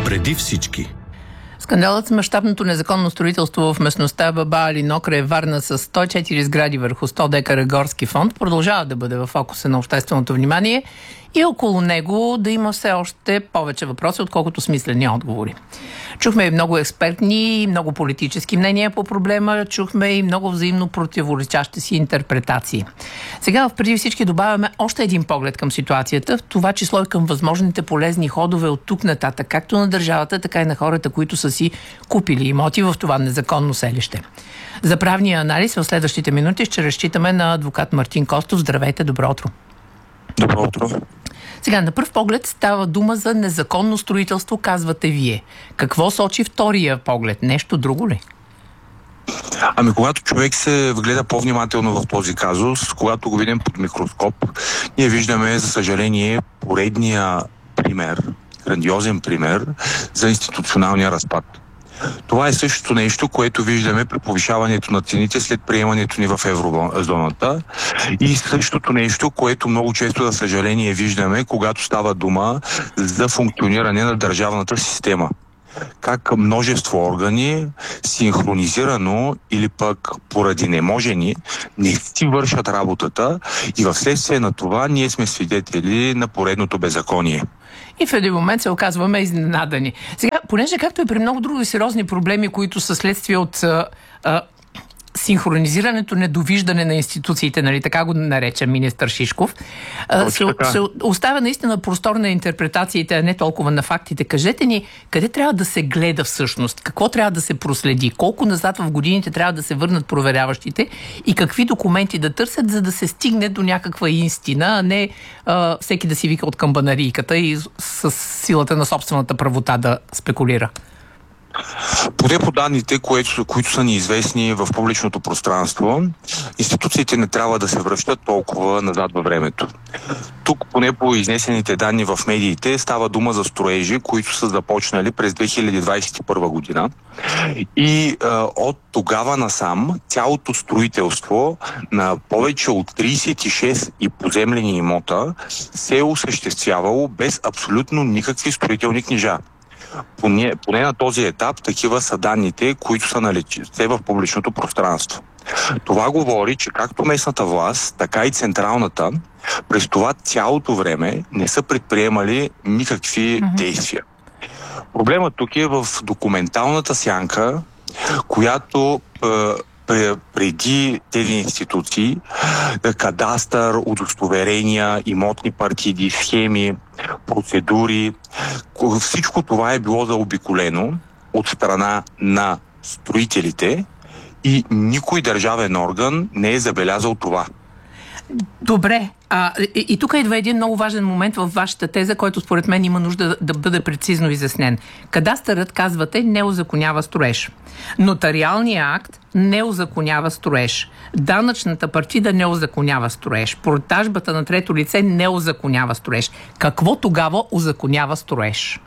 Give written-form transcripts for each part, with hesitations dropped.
Преди всички. Скандалът с мащабното незаконно строителство в местността Баба Али край Варна с 104 сгради върху 100 декара горски фонд продължава да бъде в фокуса на общественото внимание и около него да има все още повече въпроси, отколкото смислени отговори. Чухме и много експертни и много политически мнения по проблема, чухме и много взаимно противоречащи си интерпретации. Сега преди всички добавяме още един поглед към ситуацията, в това число и към възможните полезни ходове от тук нататък, както на държавата, така и на хората, които са си купили имоти в това незаконно селище. За правния анализ в следващите минути ще разчитаме на адвокат Мартин Костов. Здравейте, добро утро. Добро утро. Сега, на пръв поглед става дума за незаконно строителство, казвате вие. Какво сочи втория поглед? Нещо друго ли? Ами, когато човек се вгледа по-внимателно в този казус, когато го видим под микроскоп, ние виждаме, за съжаление, поредния пример, грандиозен пример за институционалния разпад. Това е същото нещо, което виждаме при повишаването на цените след приемането ни в еврозоната и същото нещо, което много често, за съжаление, виждаме, когато става дума за функциониране на държавната система. Как множество органи синхронизирано или пък поради неможени не си вършат работата и в следствие на това ние сме свидетели на поредното беззаконие. И в един момент се оказваме изненадани. Сега, понеже както и при много други сериозни проблеми, които са следствие от синхронизирането, недовиждане на институциите, нали, така го нарече министър Шишков, се оставя наистина простор на интерпретациите, а не толкова на фактите. Кажете ни, къде трябва да се гледа всъщност? Какво трябва да се проследи? Колко назад в годините трябва да се върнат проверяващите и какви документи да търсят, за да се стигне до някаква истина, а не всеки да си вика от камбанарийката и с силата на собствената правота да спекулира? Поне по данните, които са ни известни в публичното пространство, институциите не трябва да се връщат толкова назад във времето. Тук, поне по изнесените данни в медиите, става дума за строежи, които са започнали през 2021 година. И от тогава насам цялото строителство на повече от 36 и поземлени имота се е осъществявало без абсолютно никакви строителни книжа. Поне на този етап такива са данните, които са налични в публичното пространство. Това говори, че както местната власт, така и централната през това цялото време не са предприемали никакви действия. Проблемът тук е в документалната сянка, която преди тези институции, кадастър, удостоверения, имотни партиди, схеми, процедури, всичко това е било заобиколено от страна на строителите и никой държавен орган не е забелязал това. Добре. И тук идва един много важен момент в вашата теза, който според мен има нужда да бъде прецизно изяснен. Кадастърът, казвате, не узаконява строеж. Нотариалният акт не узаконява строеж. Данъчната партида не узаконява строеж. Продажбата на трето лице не узаконява строеж. Какво тогава узаконява строеж?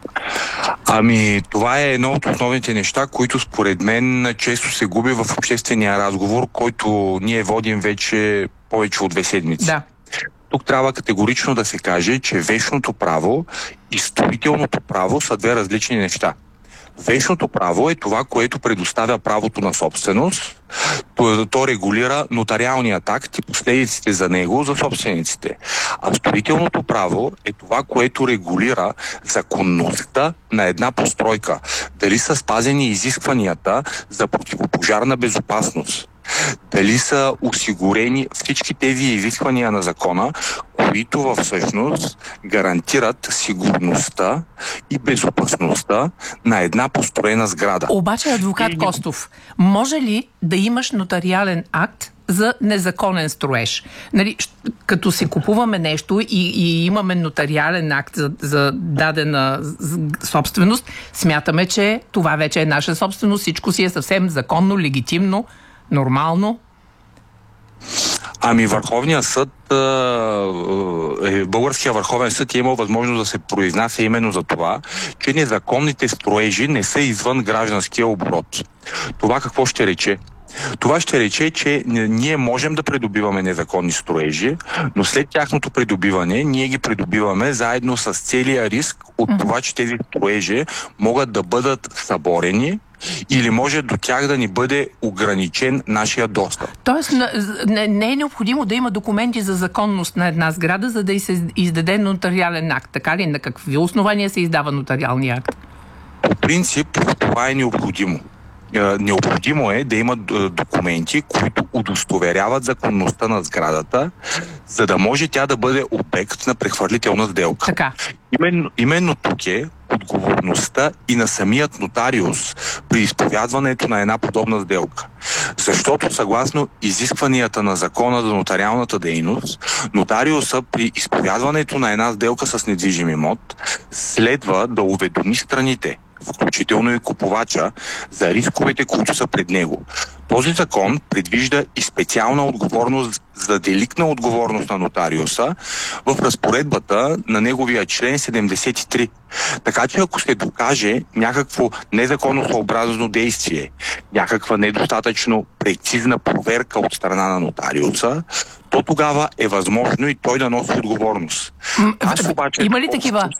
Ами, това е едно от основните неща, които според мен често се губи в обществения разговор, който ние водим вече повече от 2 седмици. Да. Тук трябва категорично да се каже, че вещното право и строителното право са 2 различни неща. Вещното право е това, което предоставя правото на собственост. То регулира нотариалният акт и последиците за него за собствениците. А строителното право е това, което регулира законността на една постройка. Дали са спазени изискванията за противопожарна безопасност. Дали са осигурени всички тези изисквания на закона, които всъщност гарантират сигурността и безопасността на една построена сграда. Обаче, адвокат Костов, може ли да имаш нотариален акт за незаконен строеж? Нали, като си купуваме нещо и имаме нотариален акт за дадена собственост, смятаме, че това вече е наша собственост, всичко си е съвсем законно, легитимно, нормално? Ами Върховният съд, Българския върховен съд е имал възможност да се произнася именно за това, че незаконните строежи не са извън гражданския оборот. Това какво ще рече? Това ще рече, че ние можем да придобиваме незаконни строежи, но след тяхното придобиване ние ги придобиваме заедно с целия риск от това, че тези строежи могат да бъдат съборени или може до тях да ни бъде ограничен нашия достъп. Тоест не е необходимо да има документи за законност на една сграда, за да й се издаде нотариален акт. Така ли? На какви основания се издава нотариалния акт? По принцип това е необходимо. Необходимо е да има документи, които удостоверяват законността на сградата, за да може тя да бъде обект на прехвърлителна сделка. Така. Именно тук е отговорността и на самият нотариус при изповядването на една подобна сделка. Защото съгласно изискванията на закона за нотариалната дейност, нотариуса при изповядването на една сделка с недвижим имот следва да уведоми страните, включително и купувача, за рисковете, които са пред него. Този закон предвижда и специална отговорност за деликтна отговорност на нотариуса в разпоредбата на неговия член 73. Така че ако се докаже някакво незаконосъобразно действие, някаква недостатъчно прецизна проверка от страна на нотариуса, то тогава е възможно и той да носи отговорност. Има ли такива?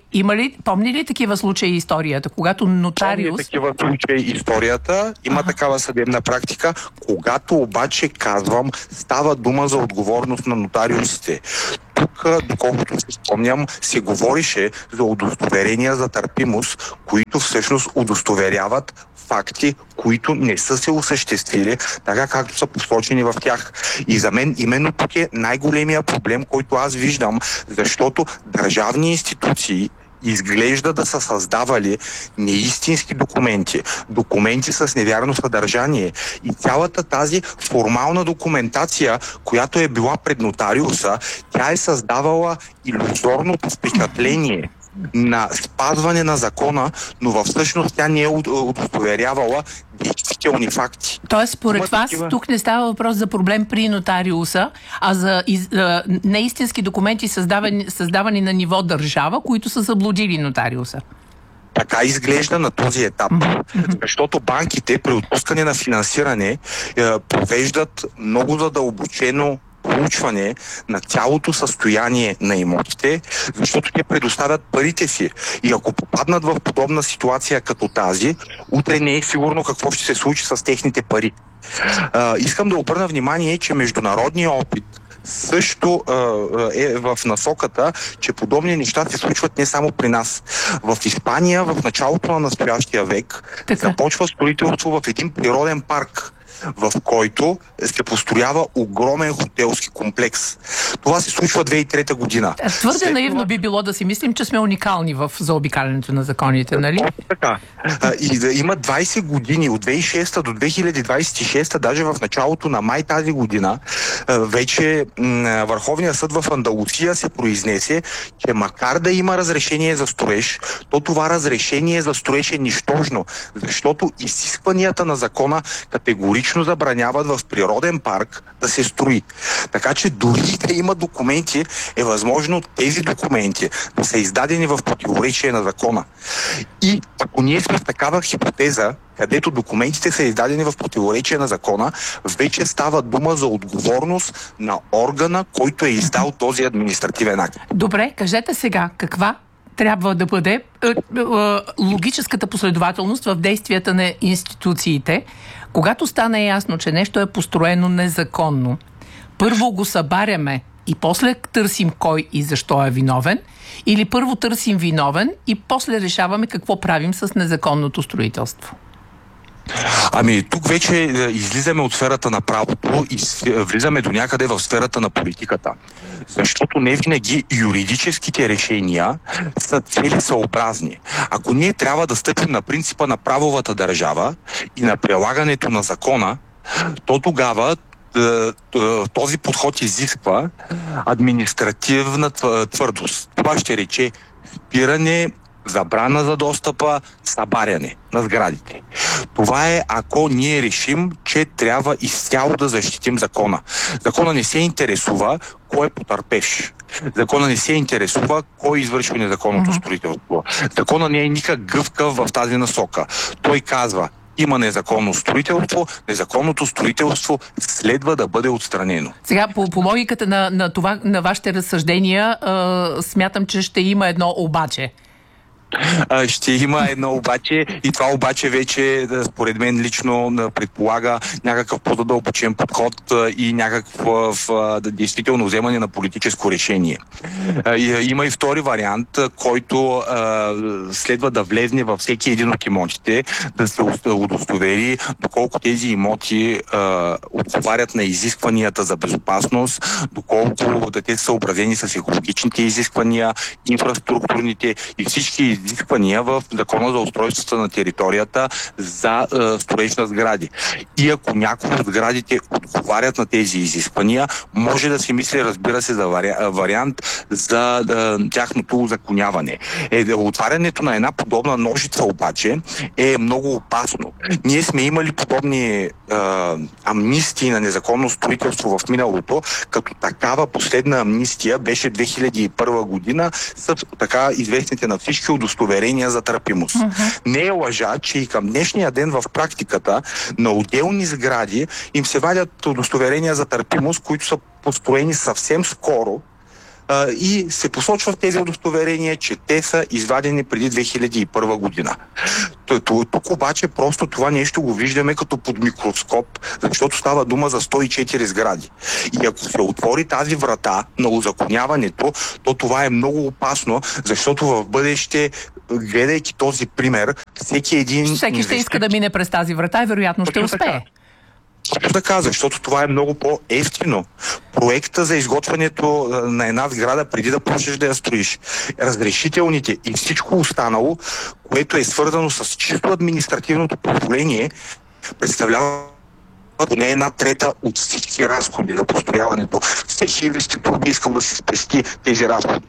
Помни ли такива случаи историята, когато нотариус... Помни такива случаи историята, има такава съдебна практика, когато обаче, казвам, става дума за отговорност на нотариусите. Тук, доколкото се спомням, се говорише за удостоверения за търпимост, които всъщност удостоверяват факти, които не са се осъществили, така както са посочени в тях. И за мен именно тук е най-големия проблем, който аз виждам, защото държавни институции изглежда да са създавали неистински документи с невярно съдържание. И цялата тази формална документация, която е била пред нотариуса, тя е създавала илюзорното впечатление на спазване на закона, но всъщност тя не е удостоверявала действителни факти. Тоест, според вас, тук не става въпрос за проблем при нотариуса, а за неистински документи, създавани на ниво държава, които са заблудили нотариуса. Така изглежда на този етап. Защото банките при отпускане на финансиране провеждат много задълбочено проучване на цялото състояние на имотите, защото те предоставят парите си. И ако попаднат в подобна ситуация като тази, утре не е сигурно какво ще се случи с техните пари. Искам да обърна внимание, че международният опит също е в насоката, че подобни неща се случват не само при нас. В Испания в началото на настоящия век започва строителство в един природен парк, в който се построява огромен хотелски комплекс. Това се случва 2003 година. Твърде наивно би било да си мислим, че сме уникални в заобикалянето на законите, нали? Така. И да има 20 години, от 2006 до 2026, даже в началото на май тази година, вече Върховният съд в Андалусия се произнесе, че макар да има разрешение за строеж, то това разрешение за строеж е нищожно, защото изискванията на закона категорично забраняват в природен парк да се строи. Така че дори да има документи, е възможно тези документи да са издадени в противоречие на закона. И ако ние сме в такава хипотеза, където документите са издадени в противоречие на закона, вече става дума за отговорност на органа, който е издал този административен акт. Добре, кажете сега, каква трябва да бъде логическата последователност в действията на институциите, когато стане ясно, че нещо е построено незаконно. Първо го събаряме и после търсим кой и защо е виновен, или първо търсим виновен и после решаваме какво правим с незаконното строителство? Ами, тук вече излизаме от сферата на правото и влизаме до някъде в сферата на политиката. Защото не винаги юридическите решения са целесъобразни. Ако ние трябва да стъпим на принципа на правовата държава и на прилагането на закона, то тогава този подход изисква административна твърдост. Това ще рече спиране, забрана за достъпа, събаряне на сградите. Това е ако ние решим, че трябва изцяло да защитим закона. Закона не се интересува кой е потърпевш. Закона не се интересува кой извършва незаконното строителство. Закона не е никак гъвкав в тази насока. Той казва, има незаконно строителство, незаконното строителство следва да бъде отстранено. Сега, по логиката на това, на вашите разсъждения, смятам, че ще има едно обаче. Ще има едно обаче и това обаче вече, според мен лично, предполага някакъв по-задълбочен подход и някакъв действително вземане на политическо решение. Има и втори вариант, който следва да влезне във всеки един от имотите, да се удостовери доколко тези имоти отговарят на изискванията за безопасност, доколко да те са съобразени с екологичните изисквания, инфраструктурните и всички изисквания в Закона за устройството на територията за строеж на сгради. И ако някои от сградите отговарят на тези изисквания, може да се мисли, разбира се, за вариант за тяхното узаконяване. Отварянето на една подобна ножица обаче е много опасно. Ние сме имали подобни амнистии на незаконно строителство в миналото, като такава последна амнистия беше 2001 година с така известните на всички удостоверения за търпимост. Не е лъжа, че и към днешния ден в практиката на отделни сгради им се вадят удостоверения за търпимост, които са построени съвсем скоро и се посочва в тези удостоверения, че те са извадени преди 2001 година. Тук обаче просто това нещо го виждаме като под микроскоп, защото става дума за 104 сгради. И ако се отвори тази врата на узаконяването, то това е много опасно, защото в бъдеще, гледайки този пример, всеки ще иска да мине през тази врата и вероятно ще успее. Така, защото това е много по-евтино. Проекта за изготвянето на една сграда преди да почнеш да я строиш, разрешителните и всичко останало, което е свързано с чисто административното позволение, представлява поне 1/3 от всички разходи за построяването. Всеки инвеститор би искал да се спести тези разходи.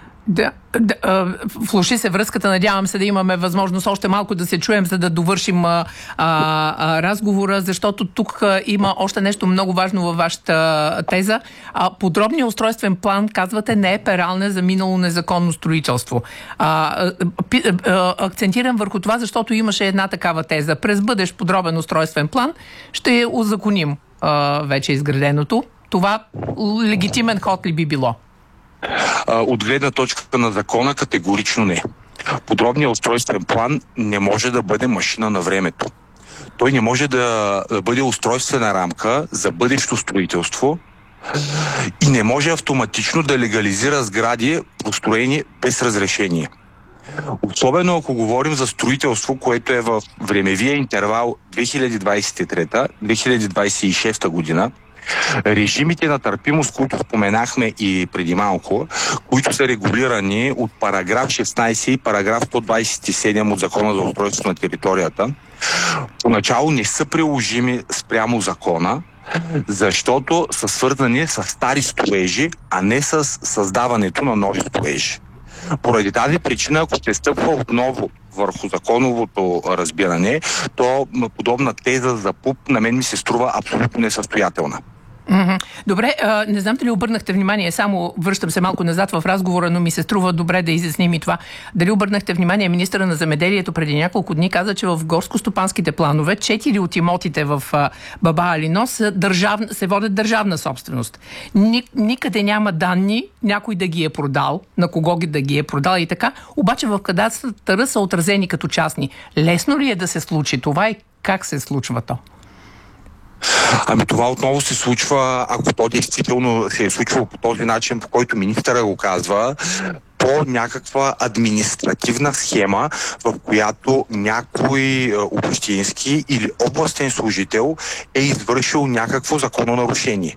Влоши се връзката, надявам се да имаме възможност още малко да се чуем, за да довършим разговора, защото тук има още нещо много важно във вашата теза. Подробният устройствен план, казвате, не е пералне за минало незаконно строителство. Акцентирам върху това, защото имаше една такава теза. През бъдещ подробен устройствен план ще узаконим вече изграденото. Това легитимен ход ли би било? От гледна точка на закона категорично не. Подробният устройствен план не може да бъде машина на времето. Той не може да бъде устройствена рамка за бъдещо строителство и не може автоматично да легализира сгради, построени без разрешение. Особено ако говорим за строителство, което е в времевия интервал 2023-2026 година, режимите на търпимост, които споменахме и преди малко, които са регулирани от параграф 16 и параграф 127 от Закона за устройство на територията, поначало не са приложими спрямо закона, защото са свързани с стари строежи, а не с създаването на нови строежи. Поради тази причина, ако се стъпва отново върху законовото разбиране, то подобна теза за ПУП на мен ми се струва абсолютно несъстоятелна. Добре, не знам дали обърнахте внимание, само връщам се малко назад в разговора, но ми се струва добре да изясним и това. Дали обърнахте внимание, министъра на земеделието преди няколко дни каза, че в горско-стопанските планове 4 от имотите в Баба Алино се водят държавна собственост. Никъде няма данни някой да ги е продал, на кого да ги е продал и така, обаче в кадастъра са отразени като частни. Лесно ли е да се случи това и как се случва то? Това отново се случва, ако то действително се е случвало по този начин, по който министъра го казва, по някаква административна схема, в която някой общински или областен служител е извършил някакво закононарушение.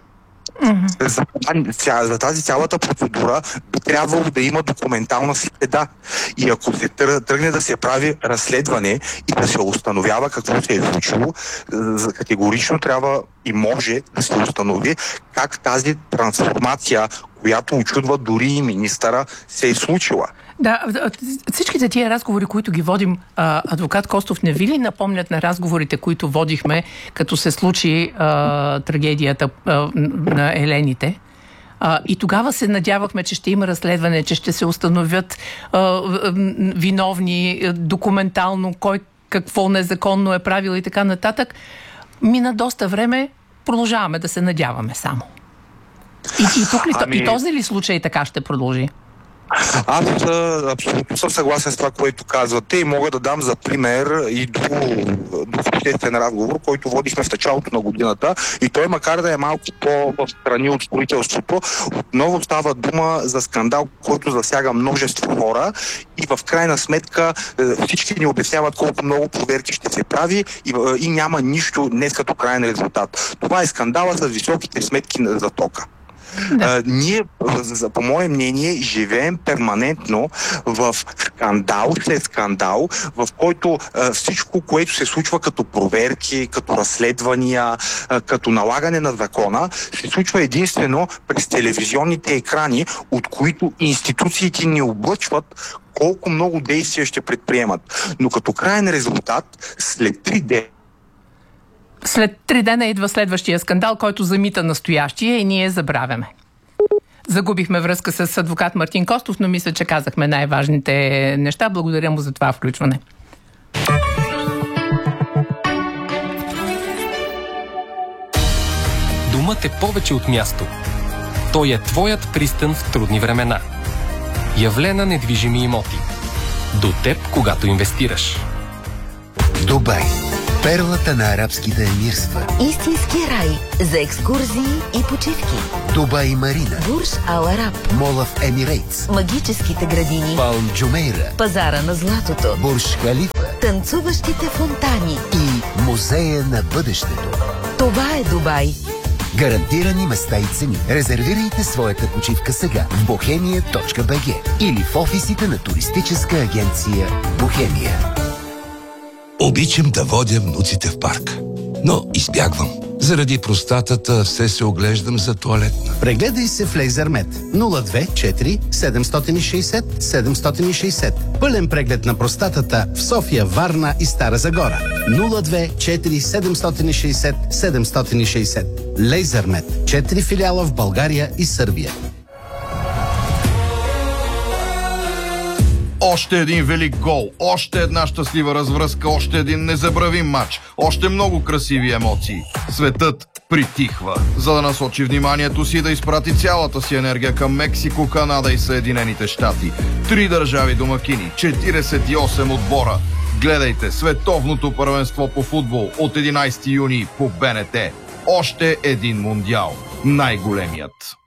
За тази цялата процедура би трябвало да има документална следа. И ако се тръгне да се прави разследване и да се установява какво се е случило, категорично трябва и може да се установи как тази трансформация, която очудва дори и министъра, се е случила. Да, всичките тия разговори, които ги водим, адвокат Костов, не ви ли напомнят на разговорите, които водихме, като се случи трагедията на елените? И тогава се надявахме, че ще има разследване, че ще се установят виновни документално, какво незаконно е правил и така нататък. Мина доста време, продължаваме да се надяваме само. И тук ли, и този ли случай така ще продължи? Аз абсолютно съм съгласен с това, което казвате и мога да дам за пример и до обществен разговор, който водихме в началото на годината и той, макар да е малко по-встрани от строителството, отново става дума за скандал, който засяга множество хора и в крайна сметка всички ни обясняват колко много проверки ще се прави и няма нищо днес като крайен резултат. Това е скандала с високите сметки за тока. Да. Ние, по мое мнение, живеем перманентно в скандал след скандал, в който всичко, което се случва като проверки, като разследвания, като налагане на закона, се случва единствено през телевизионните екрани, от които институциите ни облъчват колко много действия ще предприемат. Но като крайен резултат, след 3 дни след 3 дена идва следващия скандал, който замита настоящия и ние забравяме. Загубихме връзка с адвокат Мартин Костов, но мисля, че казахме най-важните неща. Благодаря му за това включване. Думът е повече от място. Той е твоят пристан в трудни времена. Явлена недвижими имоти. До теб, когато инвестираш. Дубай. Перлата на арабските емирства. Истински рай за екскурзии и почивки. Дубай Марина. Бурж Ал Араб. Мола в Емирейтс. Магическите градини. Палм Джумейра. Пазара на златото. Бурж Халифа. Танцуващите фонтани. И музея на бъдещето. Това е Дубай. Гарантирани места и цени. Резервирайте своята почивка сега в bohemia.bg или в офисите на туристическа агенция Бохемия. Обичам да водя внуците в парк, но избягвам. Заради простатата все се оглеждам за тоалетна. Прегледай се в Лейзермет 024 760 760. Пълен преглед на простатата в София, Варна и Стара Загора. 024 760 760. Лейзермет. 4 филиала в България и Сърбия. Още един велик гол, още една щастлива развръзка, още един незабравим матч, още много красиви емоции. Светът притихва, за да насочи вниманието си и да изпрати цялата си енергия към Мексико, Канада и Съединените щати. 3 държави домакини, 48 отбора. Гледайте световното първенство по футбол от 11 юни по БНТ. Още един мундиал. Най-големият.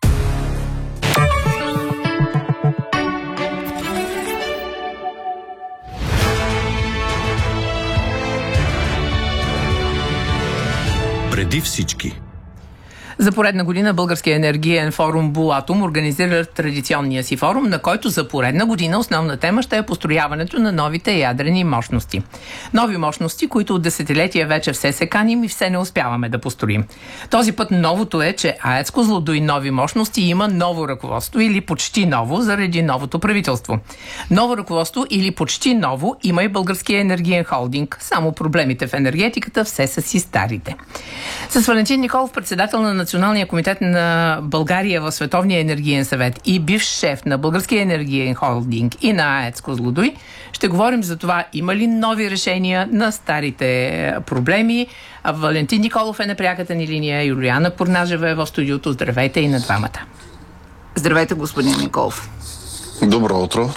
Преди всички. За поредна година Българския енергиен форум Булатум организира традиционния си форум, на който за поредна година основна тема ще е построяването на новите ядрени мощности. Нови мощности, които от десетилетия вече все се каним и все не успяваме да построим. Този път новото е, че АЕЦ Козлодуй нови мощности има ново ръководство или почти ново заради новото правителство. Ново ръководство или почти ново има и Българския енергиен холдинг. Само проблемите в енергетиката все са си старите. С Валентин Николов, председател на Националния комитет на България в Световния енергиен съвет и бивш шеф на Българския енергиен холдинг и на АЕЦ Козлодуй, ще говорим за това има ли нови решения на старите проблеми. Валентин Николов е на пряката ни линия, Юлиана Порнажева е в студиото. Здравейте и на двамата. Здравейте, господин Николов. Добро утро.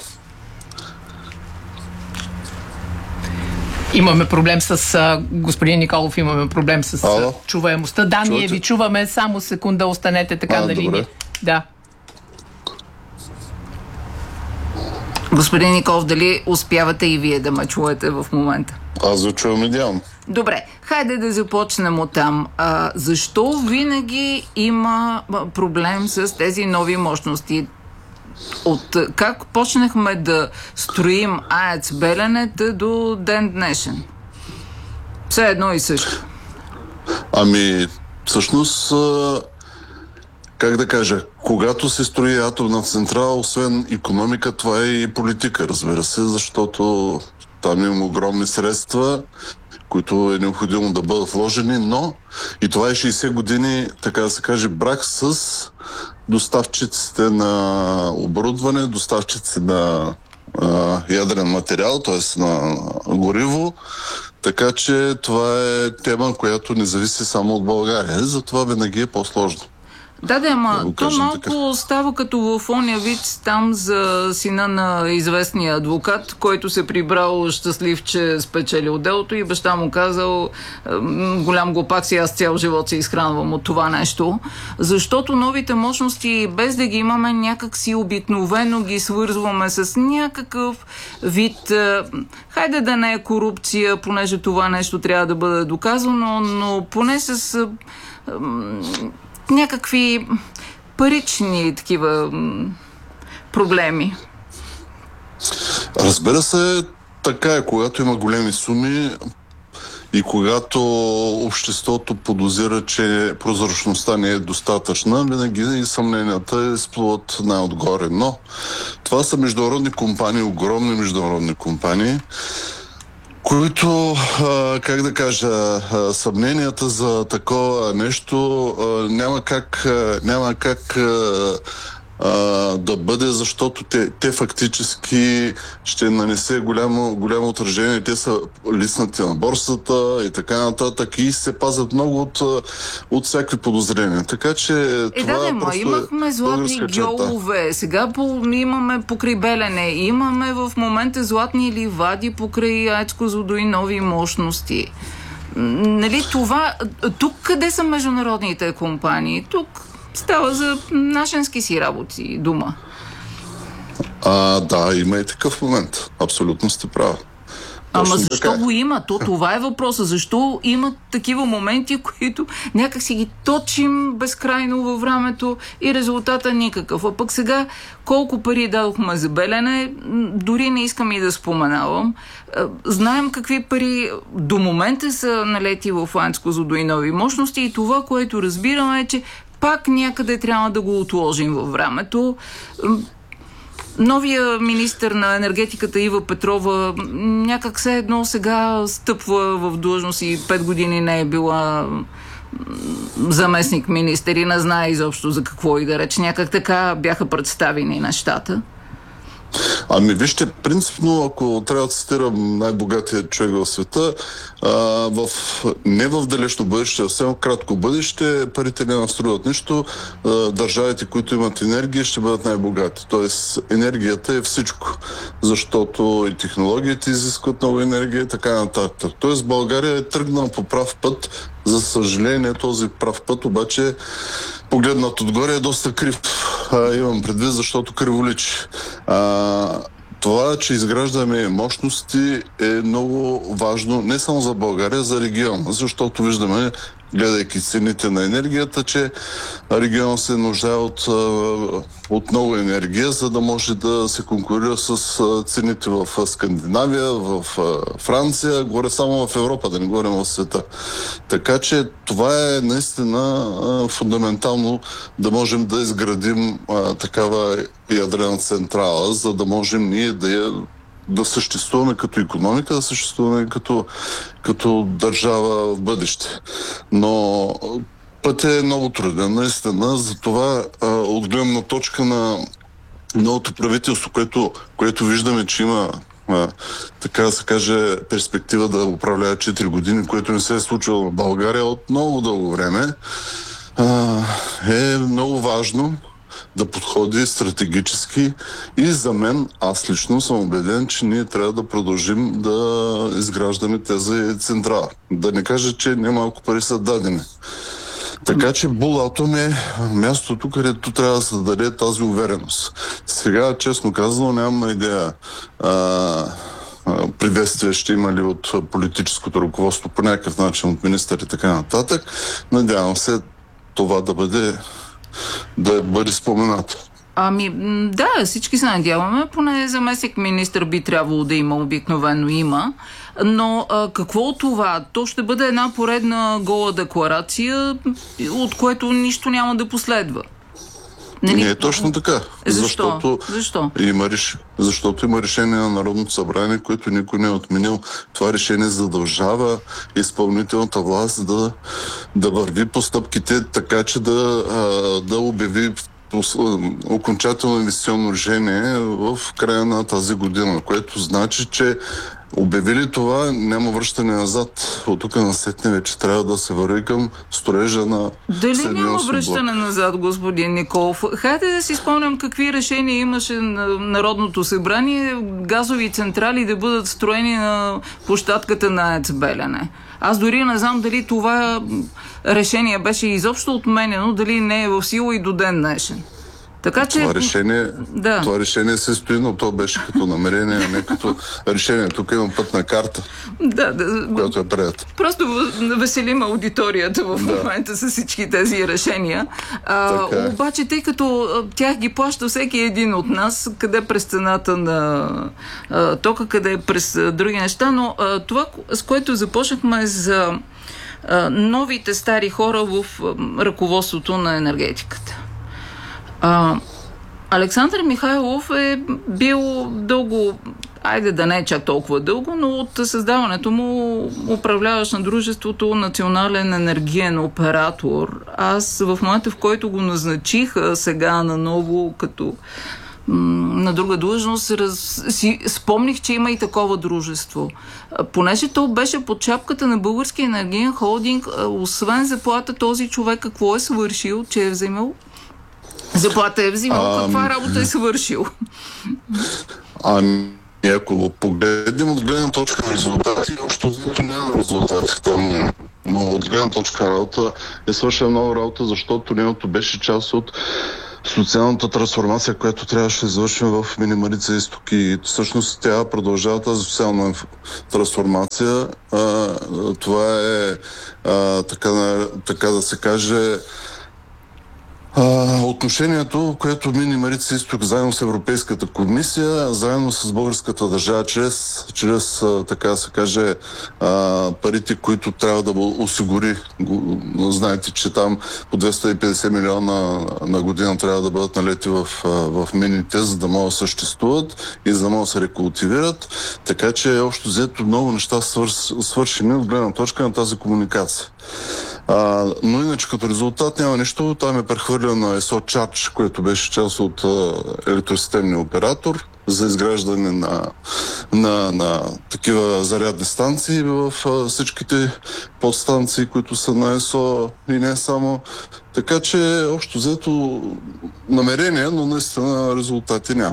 Имаме проблем с господин Николов, имаме проблем с чуваемостта. Да, ние ви чуваме. Само секунда, останете така на линия. Да. Господин Николов, дали успявате и вие да ме чуете в момента? Аз го чувам идеално. Добре, хайде да започнем от там. Защо винаги има проблем с тези нови мощности? От как почнахме да строим АЕЦ Белене до ден днешен? Все едно и също. Ами, всъщност, как да кажа, когато се строи атомна централа, освен икономика, това е и политика, разбира се, защото там има огромни средства, които е необходимо да бъдат вложени, но и това е 60 години, така да се каже, брак с доставчиците на оборудване, доставчици на ядрен материал, т.е. на гориво. Така че това е тема, която не зависи само от България. Затова винаги е по-сложно. Да, ама то малко така става като в оня вид там за сина на известния адвокат, който се прибрал щастлив, че спечелил делото и баща му казал: голям глупак си, аз цял живот се изхранвам от това нещо. Защото новите мощности, без да ги имаме, някак си обикновено ги свързваме с някакъв вид, хайде да не е корупция, понеже това нещо трябва да бъде доказано, но поне с някакви парични такива проблеми. Разбира се, така е, когато има големи суми и когато обществото подозира, че прозрачността не е достатъчна, винаги и съмненията изплуват най-отгоре. Но това са международни компании, огромни международни компании, които, как да кажа, съмненията за такова нещо няма как да бъде, защото те фактически ще нанесе голямо отражение. Те са лиснати на борсата и така нататък и се пазят много от всякакви подозрения. Така че това имахме златни гьолове, сега имаме покрай Белене, имаме в момента златни ливади покрай АЕЦ Козлодуй, нови мощности. Нали, това, тук къде са международните компании? Тук става за нашенски си работи дума. Да, има и такъв момент. Абсолютно сте права. Ама защо го има? Това е въпроса. Защо има такива моменти, които някак си ги точим безкрайно във времето и резултата никакъв. А пък сега колко пари дадохме за Белене, дори не искам и да споменавам. Знаем какви пари до момента са налети в АЕЦ Козлодуй нови мощности и това, което разбираме е, че пак някъде трябва да го отложим във времето. Новия министър на енергетиката Ива Петрова някак все едно сега стъпва в длъжност и 5 години не е била заместник министър и не знае изобщо за какво и да реч. Някак така бяха представени нещата. Вижте, принципно, ако трябва да цитирам най-богатия човек в света, не в далечно бъдеще, а съвсем кратко бъдеще, парите не настроят нищо, държавите, които имат енергия, ще бъдат най-богати. Тоест, енергията е всичко, защото и технологиите изискват много енергия и така нататък. Тоест, България е тръгнала по прав път. За съжаление, този прав път обаче, погледнат отгоре, е доста крив. Имам предвид, защото криволичи. Това, че изграждаме мощности, е много важно не само за България, за региона, защото виждаме, гледайки цените на енергията, че регион се нуждае от много енергия, за да може да се конкурира с цените в Скандинавия, в Франция, горе само в Европа, да не говорим в света. Така че това е наистина фундаментално да можем да изградим такава ядрена централа, за да можем ние да съществуваме като икономика, да съществуваме като държава в бъдеще. Но пътят е много труден, наистина. Затова от гледна точка на новото правителство, което виждаме, че има така да се каже, перспектива да управлява 4 години, което не се е случило в България от много дълго време, е много важно да подходи стратегически и за мен, аз лично съм убеден, че ние трябва да продължим да изграждаме тези централи. Да не кажа, че немалко пари са дадени. Така че Булатом е мястото, където трябва да се даде тази увереност. Сега, честно казано, нямам идея приветствие ще има ли от политическото ръководство по някакъв начин, от министър и така нататък. Надявам се това да бъде споменато. Да, всички се надяваме, поне заместник министър би трябвало да има, обикновено има, но какво от това? То ще бъде една поредна гола декларация, от което нищо няма да последва. Не е точно така. Защо? Защото има решение на Народното събрание, което никой не е отменил. Това решение задължава изпълнителната власт да върви по стъпките, така че да обяви окончателно инвестиционно решение в края на тази година, което значи, че обявили това, няма връщане назад. От тук насетне вече трябва да се върви към строежа на дали няма връщане назад, господин Николов? Хайде да си спомням какви решения имаше на Народното събрание газови централи да бъдат строени на площадката на АЕЦ Белене. Аз дори не знам дали това решение беше изобщо отменено, дали не е в сила и до ден днешен. Така че... Това решение се стои, но то беше като намерение, а не като решение. Тук има пътна карта, която я правят. Просто веселим аудиторията в момента с всички тези решения. Обаче, тъй като тях ги плаща всеки един от нас, къде през цената на тока, къде през други неща, но това, с което започнахме за новите стари хора в ръководството на енергетиката. Александър Михайлов е бил дълго, айде да не е чак толкова дълго, но от създаването му управляващ на дружеството Национален енергиен оператор. Аз в момента, в който го назначиха сега наново като на друга длъжност, си спомних, че има и такова дружество. Понеже то беше под шапката на Българския енергиен холдинг, освен заплата, този човек какво е свършил, че е вземал? Заплата е взимал, каква работа е свършил? Ако погледнем от гледна точка на резултати, общо взето няма резултати там, но от гледна точка на работа е свършила много работа, защото нейното беше част от социалната трансформация, която трябваше да извършим в Мини Марица изток. И всъщност тя продължава тази социална трансформация. Това е, така да се каже, отношението, което Мини Марица изток заедно с Европейската комисия, заедно с българската държава, чрез така да се каже, парите, които трябва да осигури. Знаете, че там по 250 милиона на година трябва да бъдат налети в мините, за да могат да съществуват и за да могат да се рекултивират. Така че общо взето много неща свършими от гледна точка на тази комуникация. Но иначе като резултат няма нищо. Там е прехвърлено ЕСО Чарч, което беше част от електросистемния оператор за изграждане на такива зарядни станции в всичките подстанции, които са на ЕСО и не само. Така че общо взето намерение, но наистина резултати няма.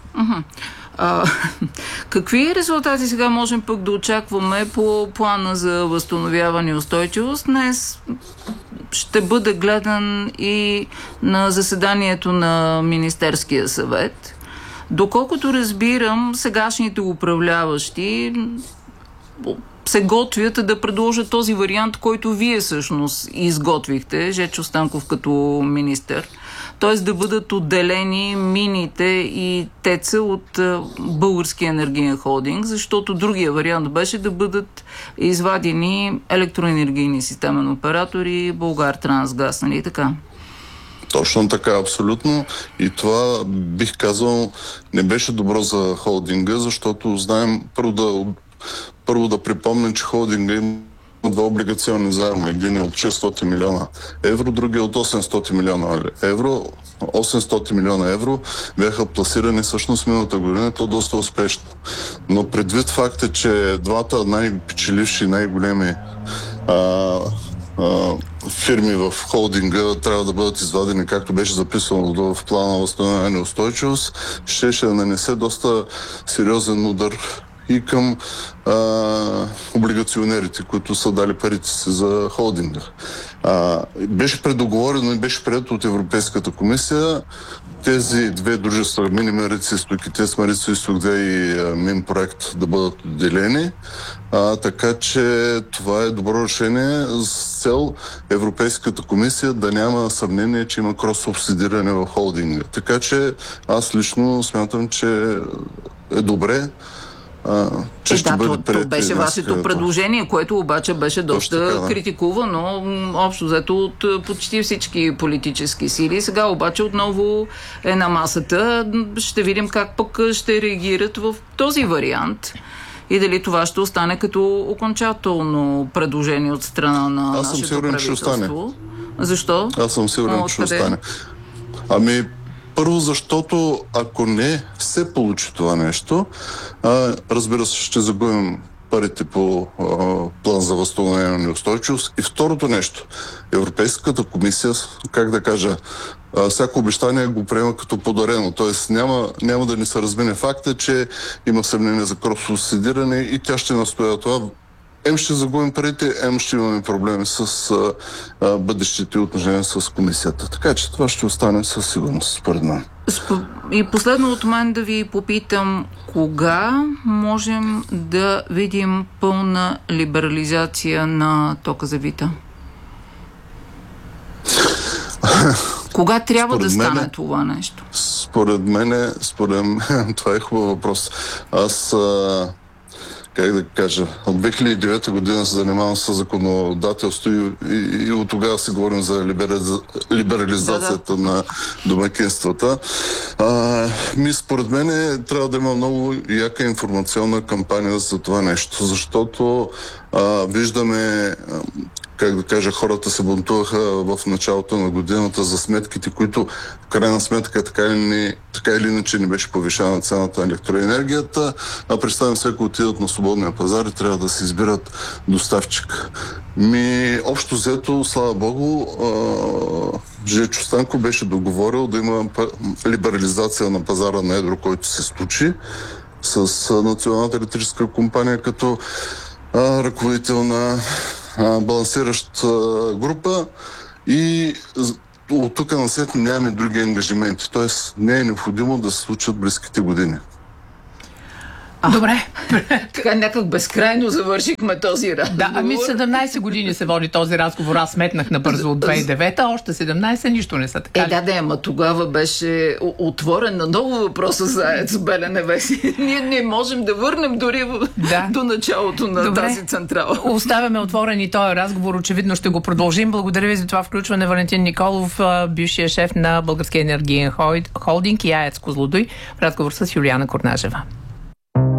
Какви резултати сега можем пък да очакваме по плана за възстановяване и устойчивост? Днес ще бъде гледан и на заседанието на Министерския съвет. Доколкото разбирам, сегашните управляващи се готвят да предложат този вариант, който вие всъщност изготвихте, Жечо Станков като министър. Т.е. да бъдат отделени мините и ТЕЦ-а от Българския енергиен холдинг, защото другия вариант беше да бъдат извадени електроенергийни системен оператори, Булгартрансгаз, нали така? Точно така, абсолютно. И това, бих казал, не беше добро за холдинга, защото знаем, първо да припомням, че холдинга има два облигационни заема. Един е от 600 милиона евро, другия от 800 милиона евро. 800 милиона евро бяха пласирани всъщност миналата година, то доста успешно. Но предвид факта, че двата най-печеливши, най-големи фирми в холдинга трябва да бъдат извадени, както беше записано в плана на възстановяване и устойчивост, ще нанесе доста сериозен удар и към облигационерите, които са дали парите си за холдинга. Беше предоговорено и беше прието от Европейската комисия тези две дружества, Мини Марица изток и ТЕЦ Марица изток 2 и Минпроект да бъдат отделени. Така че това е добро решение с цел Европейската комисия да няма съмнение, че има крос-субсидиране в холдинга. Така че аз лично смятам, че е добре. Това беше вашето предложение, което обаче беше доста критикувано, общо взето от почти всички политически сили. Сега обаче отново е на масата. Ще видим как пък ще реагират в този вариант и дали това ще остане като окончателно предложение от страна на нашето правителство. Защо? Аз съм сигурен, че ще остане. Първо, защото ако не се получи това нещо, разбира се, ще загубим парите по план за възстановяване на устойчивост. И второто нещо, Европейската комисия, как да кажа, всяко обещание го приема като подарено. Тоест няма да ни се размине факта, че има съмнение за кросубсидиране и тя ще настоя това. Ще загубим парите, ще имаме проблеми с бъдещите отношения с комисията. Така че това ще остане със сигурност, според мен. И последно от мен да ви попитам, кога можем да видим пълна либерализация на тока за Вита? Кога трябва да стане това нещо? Според мен, това е хубав въпрос. Аз как да кажа, от 2009 година се занимавам с законодателство и от тогава си говорим за либерализацията на домакинствата. Според мен трябва да има много яка информационна кампания за това нещо, защото виждаме, как да кажа, хората се бунтуваха в началото на годината за сметките, които в крайна сметка така или иначе не беше повишена цената на електроенергията, а представим се, ако отидат на свободния пазар и трябва да се избират доставчик. Общо взето, слава Богу, Жечо Станков беше договорил да има либерализация на пазара на едро, който се случи с Националната електрическа компания като ръководител на балансираща група и от тук насетне нямаме други ангажименти. Тоест не е необходимо да се случат близките години. Добре. Така някак безкрайно завършихме този разговор. Да, 17 години се води този разговор. Аз сметнах набързо от 2009, още 17 нищо не са така. Ама тогава беше отворен на ново въпроса за АЕЦ Белене Веси. Ние не можем да върнем дори до началото на тази централа. Оставяме отворен и този разговор. Очевидно ще го продължим. Благодаря ви за това включване. Валентин Николов, бившия шеф на Българския енергиен холдинг и АЕЦ Козлодуй, в разговор с Юлиана Корнажева.